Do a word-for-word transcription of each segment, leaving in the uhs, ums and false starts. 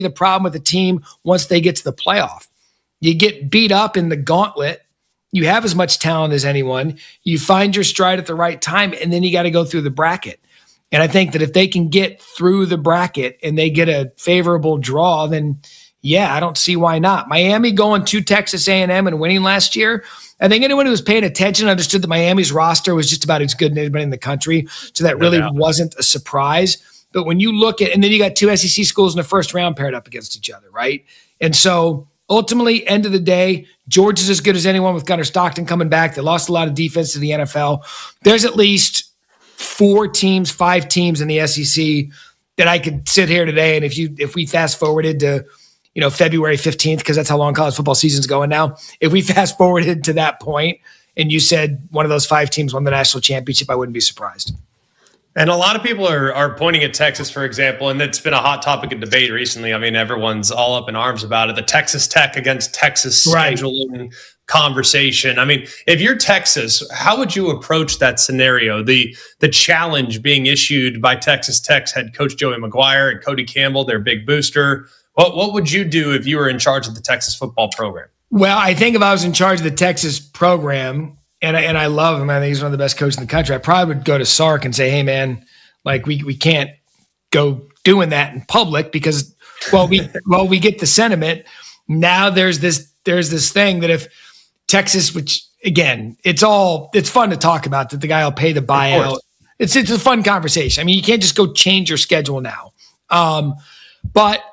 the problem with the team once they get to the playoff. You get beat up in the gauntlet. You have as much talent as anyone. You find your stride at the right time, and then you got to go through the bracket. And I think that if they can get through the bracket and they get a favorable draw, then yeah, I don't see why not. Miami going to Texas A and M and winning last year. I think anyone who was paying attention understood that Miami's roster was just about as good as anybody in the country. So that really no wasn't a surprise. But when you look at, and then you got two S E C schools in the first round paired up against each other, right? And so ultimately, end of the day, Georgia's as good as anyone with Gunnar Stockton coming back. They lost a lot of defense to the N F L. There's at least four teams, five teams in the S E C that I could sit here today. And if you, if we fast forwarded to, you know, February fifteenth, because that's how long college football season's going now. If we fast forwarded to that point and you said one of those five teams won the national championship, I wouldn't be surprised. And a lot of people are are pointing at Texas, for example, and it's been a hot topic of debate recently. I mean, everyone's all up in arms about it. The Texas Tech against Texas right. scheduling conversation. I mean, if you're Texas, how would you approach that scenario? The the challenge being issued by Texas Tech's head coach Joey McGuire and Cody Campbell, their big booster. What what would you do if you were in charge of the Texas football program? Well, I think if I was in charge of the Texas program, and I, and I love him, I think he's one of the best coaches in the country, I probably would go to Sark and say, hey, man, like we we can't go doing that in public because, well, we well we get the sentiment. Now there's this there's this thing that if Texas, which again, it's all it's fun to talk about that the guy will pay the buyout. It's it's a fun conversation. I mean, you can't just go change your schedule now, um, but.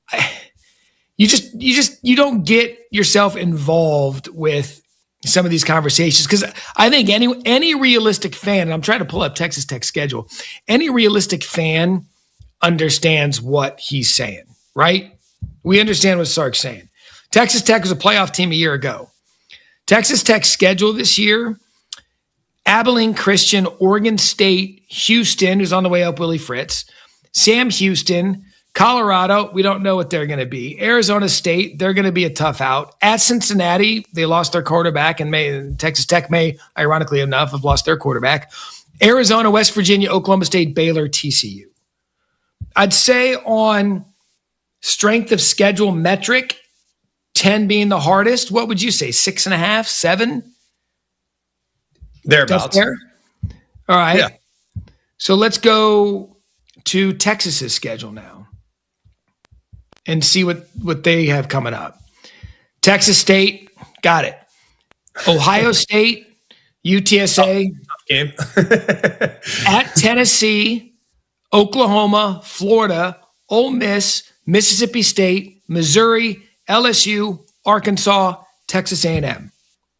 You just, you just, you don't get yourself involved with some of these conversations because I think any any realistic fan, and I'm trying to pull up Texas Tech's schedule, any realistic fan understands what he's saying, right? We understand what Sark's saying. Texas Tech was a playoff team a year ago. Texas Tech's schedule this year: Abilene Christian, Oregon State, Houston, who's on the way up, Willie Fritz, Sam Houston. Colorado, we don't know what they're going to be. Arizona State, they're going to be a tough out. At Cincinnati, they lost their quarterback, and may Texas Tech may, ironically enough, have lost their quarterback. Arizona, West Virginia, Oklahoma State, Baylor, T C U. I'd say on strength of schedule metric, ten being the hardest, what would you say? Six and a half, seven? Thereabouts. There? All right. Yeah. So let's go to Texas's schedule now and see what, what they have coming up. Texas State, got it. Ohio State, U T S A, oh, game. at Tennessee, Oklahoma, Florida, Ole Miss, Mississippi State, Missouri, L S U, Arkansas, Texas A and M.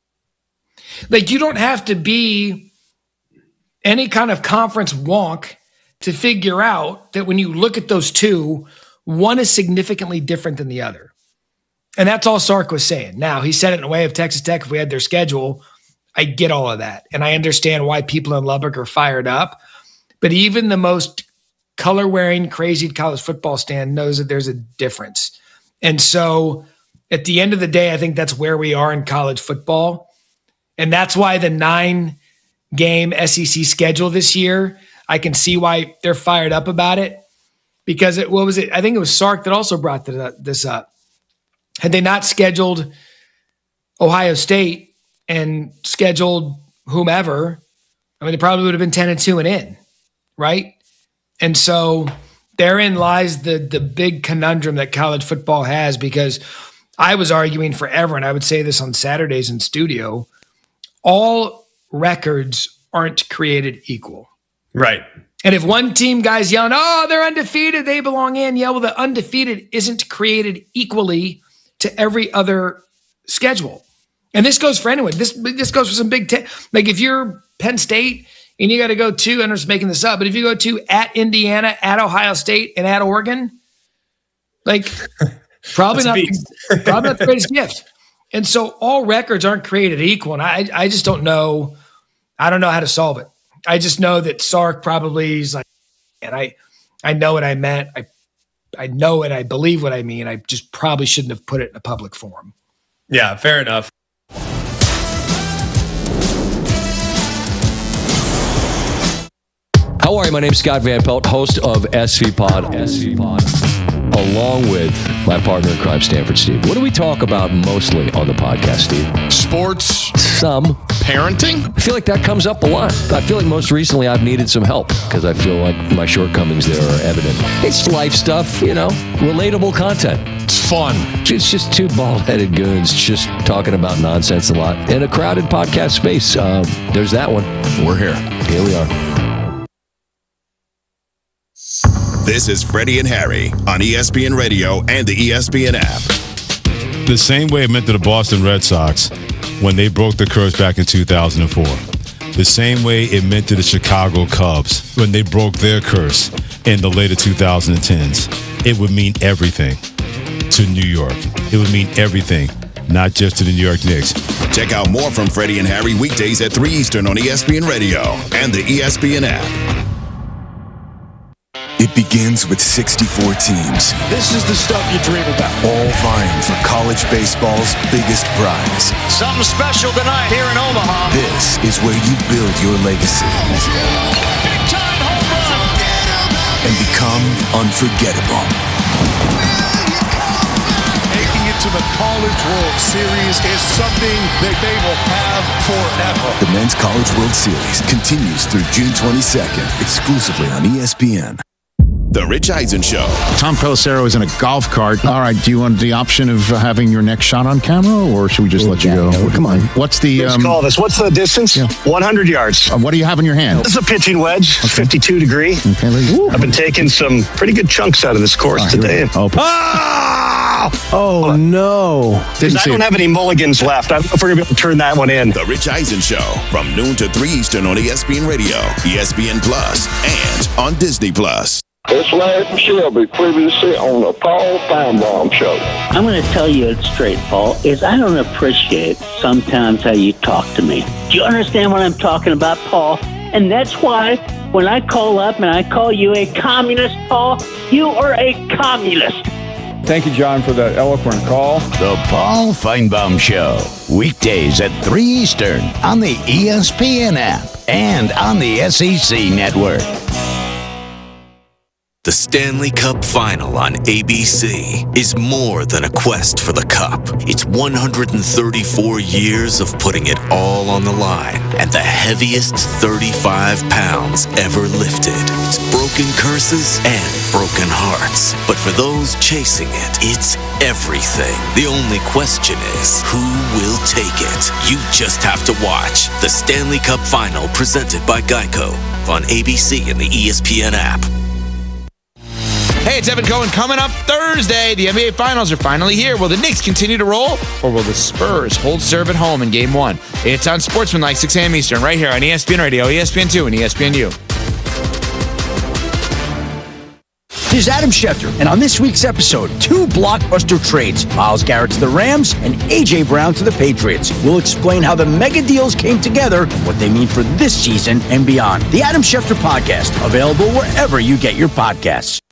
Like, you don't have to be any kind of conference wonk to figure out that when you look at those two, one is significantly different than the other. And that's all Sark was saying. Now, he said it in a way of Texas Tech, if we had their schedule, I get all of that. And I understand why people in Lubbock are fired up. But even the most color-wearing, crazy college football stand knows that there's a difference. And so at the end of the day, I think that's where we are in college football. And that's why the nine-game S E C schedule this year, I can see why they're fired up about it. Because it, what was it? I think it was Sark that also brought the, this up. Had they not scheduled Ohio State and scheduled whomever, I mean, it probably would have been ten and two and in, right? And so therein lies the the big conundrum that college football has, because I was arguing forever, and I would say this on Saturdays in studio, all records aren't created equal. Right. And if one team guy's yelling, oh, they're undefeated, they belong in. Yeah, well, the undefeated isn't created equally to every other schedule. And this goes for anyone. This this goes for some Big Ten. Like if you're Penn State and you got to go to, and I'm just making this up, but if you go to at Indiana, at Ohio State, and at Oregon, like probably not, probably not the greatest gift. And so all records aren't created equal. And I I just don't know. I don't know how to solve it. I just know that Sark probably is like, and I, I know what I meant. I, I know it. I believe what I mean. I just probably shouldn't have put it in a public forum. Yeah, fair enough. How are you? My name's Scott Van Pelt, host of S V Pod. S V Pod. along with my partner in crime, Stanford Steve. What do we talk about mostly on the podcast, Steve? Sports. Some. Parenting? I feel like that comes up a lot. I feel like most recently I've needed some help because I feel like my shortcomings there are evident. It's life stuff, you know, relatable content. It's fun. It's just two bald-headed goons just talking about nonsense a lot in a crowded podcast space. Um, there's that one. We're here. Here we are. This is Freddie and Harry on E S P N Radio and the E S P N app. The same way it meant to the Boston Red Sox when they broke the curse back in two thousand four. The same way it meant to the Chicago Cubs when they broke their curse in the later two thousand tens. It would mean everything to New York. It would mean everything, not just to the New York Knicks. Check out more from Freddie and Harry weekdays at three Eastern on E S P N Radio and the E S P N app. It begins with sixty-four teams. This is the stuff you dream about. All vying for college baseball's biggest prize. Something special tonight here in Omaha. This is where you build your legacy. Big time home run. And become unforgettable. Making it to the College World Series is something that they will have forever. The Men's College World Series continues through June twenty-second, exclusively on E S P N. The Rich Eisen Show. Tom Pelissero is in a golf cart. All right, do you want the option of uh, having your next shot on camera, or should we just let you go? go. Come on. What's the... Let's Um, call this. What's the distance? Yeah. one hundred yards. uh, what do you have in your hand? This is a pitching wedge, Okay. fifty-two degree. Okay, let's- I've been taking some pretty good chunks out of this course All right, here we today. go. Oh, Ah! Oh, no. didn't I see don't it. have any mulligans left. I don't know if we're going to be able to turn that one in. The Rich Eisen Show from noon to three Eastern on E S P N Radio, E S P N Plus, and on Disney Plus. It's Larry Shelby, previously on the Paul Feinbaum Show. I'm going to tell you it straight, Paul, is I don't appreciate sometimes how you talk to me. Do you understand what I'm talking about, Paul? And that's why when I call up and I call you a communist, Paul, you are a communist. Thank you, John, for that eloquent call. The Paul Feinbaum Show, weekdays at three Eastern on the E S P N app and on the S E C network. The Stanley Cup Final on A B C is more than a quest for the cup. It's one hundred thirty-four years of putting it all on the line and the heaviest thirty-five pounds ever lifted. It's broken curses and broken hearts. But for those chasing it, it's everything. The only question is, who will take it? You just have to watch the Stanley Cup Final presented by Geico on A B C and the E S P N app. Hey, it's Evan Cohen. Coming up Thursday, the N B A Finals are finally here. Will the Knicks continue to roll, or will the Spurs hold serve at home in Game one? It's on Sportsmanlike, six a.m. Eastern, right here on E S P N Radio, E S P N two, and E S P N U. This is Adam Schefter, and on this week's episode, two blockbuster trades, Myles Garrett to the Rams and A J. Brown to the Patriots. We'll explain how the mega deals came together, what they mean for this season and beyond. The Adam Schefter Podcast, available wherever you get your podcasts.